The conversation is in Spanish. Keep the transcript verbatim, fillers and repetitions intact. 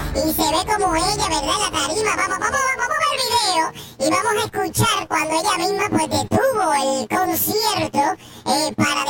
y se ve como ella, ¿verdad? En la tarima. Vamos, vamos, vamos a ver el video y vamos a escuchar cuando ella misma pues detuvo el concierto eh, para